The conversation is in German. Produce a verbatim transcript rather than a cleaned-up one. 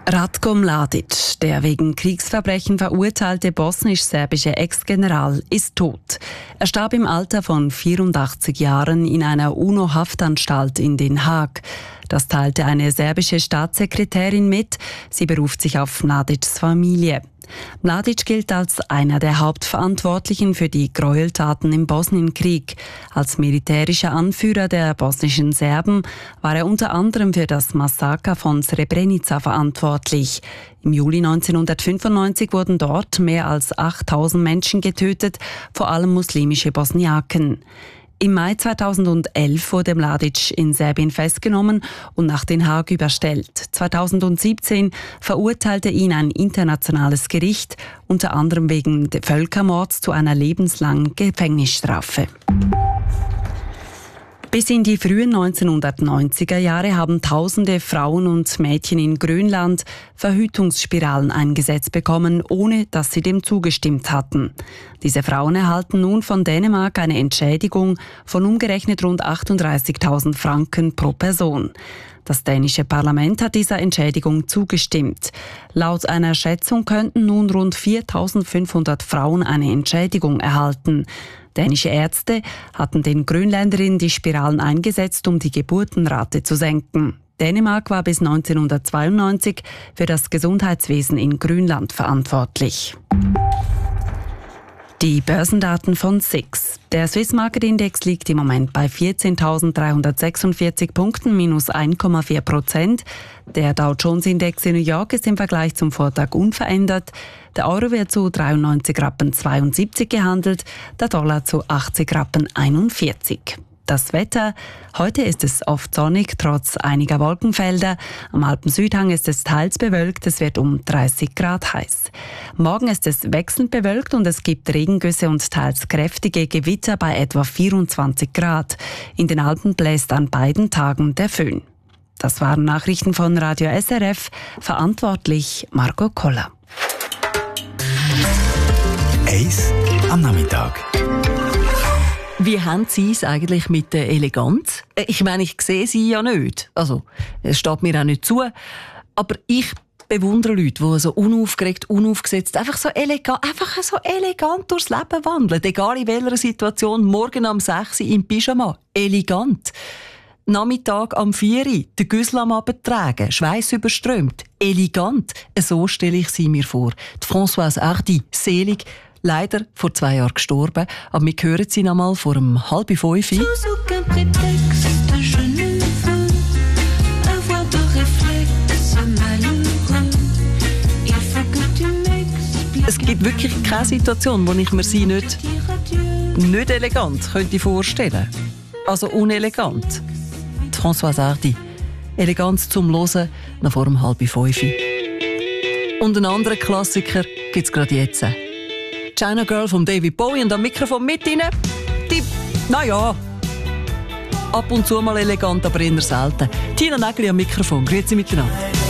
Ratko Mladic, der wegen Kriegsverbrechen verurteilte bosnisch-serbische Ex-General, ist tot. Er starb im Alter von vierundachtzig Jahren in einer UNO-Haftanstalt in Den Haag. Das teilte eine serbische Staatssekretärin mit. Sie beruft sich auf Mladics Familie. Mladic gilt als einer der Hauptverantwortlichen für die Gräueltaten im Bosnienkrieg. Als militärischer Anführer der bosnischen Serben war er unter anderem für das Massaker von Srebrenica verantwortlich. Im Juli neunzehnhundertfünfundneunzig wurden dort mehr als achttausend Menschen getötet, vor allem muslimische Bosniaken. Im Mai zweitausendelf wurde Mladic in Serbien festgenommen und nach Den Haag überstellt. zweitausendsiebzehn verurteilte ihn ein internationales Gericht, unter anderem wegen Völkermords, zu einer lebenslangen Gefängnisstrafe. Bis in die frühen neunzehnhundertneunziger Jahre haben tausende Frauen und Mädchen in Grönland Verhütungsspiralen eingesetzt bekommen, ohne dass sie dem zugestimmt hatten. Diese Frauen erhalten nun von Dänemark eine Entschädigung von umgerechnet rund achtunddreißigtausend Franken pro Person. Das dänische Parlament hat dieser Entschädigung zugestimmt. Laut einer Schätzung könnten nun rund viertausendfünfhundert Frauen eine Entschädigung erhalten. Dänische Ärzte hatten den Grönländerinnen die Spiralen eingesetzt, um die Geburtenrate zu senken. Dänemark war bis neunzehnhundertzweiundneunzig für das Gesundheitswesen in Grönland verantwortlich. Die Börsendaten von S I X. Der Swiss Market Index liegt im Moment bei vierzehntausenddreihundertsechsundvierzig Punkten, minus eins Komma vier Prozent. Der Dow Jones Index in New York ist im Vergleich zum Vortag unverändert. Der Euro wird zu dreiundneunzig Rappen zweiundsiebzig gehandelt, der Dollar zu achtzig Rappen einundvierzig. Das Wetter: Heute ist es oft sonnig, trotz einiger Wolkenfelder. Am Alpen-Südhang ist es teils bewölkt, es wird um dreißig Grad heiß. Morgen ist es wechselnd bewölkt und es gibt Regengüsse und teils kräftige Gewitter bei etwa vierundzwanzig Grad. In den Alpen bläst an beiden Tagen der Föhn. Das waren Nachrichten von Radio S R F, verantwortlich Marco Koller. Eis am Nachmittag. Wie haben Sie es eigentlich mit der Eleganz? Ich meine, ich sehe Sie ja nicht. Also, es steht mir auch nicht zu. Aber ich bewundere Leute, die so unaufgeregt, unaufgesetzt, einfach so elegant, einfach so elegant durchs Leben wandeln. Egal in welcher Situation, morgen am sechs Uhr im Pyjama. Elegant. Nachmittag am vier Uhr, den Güssel am Abend tragen, Schweiß überströmt. Elegant. So stelle ich sie mir vor. Die Françoise Hardy, selig, leider vor zwei Jahren gestorben. Aber wir hören sie noch mal vor um halb fünf. Es gibt wirklich keine Situation, wo ich mir sie nicht, nicht elegant könnte vorstellen. Also unelegant. Die Françoise Hardy. Eleganz zum Hören noch vor um halb fünf. Und einen anderen Klassiker gibt es gerade jetzt. China Girl von David Bowie und am Mikrofon mit rein. Die, naja, ab und zu mal elegant, aber eher selten. Tina Nägeli am Mikrofon. Grüezi miteinander.